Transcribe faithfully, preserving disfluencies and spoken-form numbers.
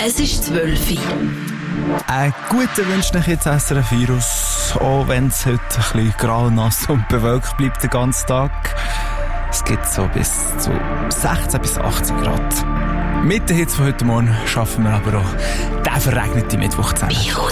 Es ist zwölf Uhr. Einen guten wünsche ich jetzt S R F Virus, auch wenn es heute ein bisschen grau, nass und bewölkt bleibt den ganzen Tag. Es geht so bis zu sechzehn bis achtzehn Grad. Mit den Hits von heute Morgen schaffen wir aber auch den verregneten Mittwoch zusammen. Virus.